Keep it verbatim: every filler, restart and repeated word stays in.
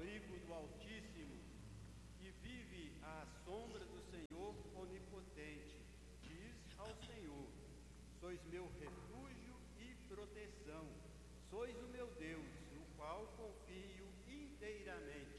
abrigo do Altíssimo, que vive à sombra do Senhor Onipotente, diz ao Senhor: sois meu refúgio e proteção, sois o meu Deus, no qual confio inteiramente.